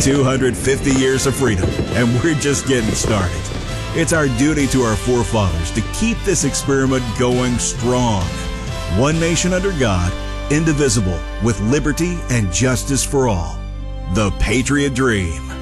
250 years of freedom, and we're just getting started. It's our duty to our forefathers to keep this experiment going strong. One nation under God, indivisible, with liberty and justice for all. The Patriot Dream.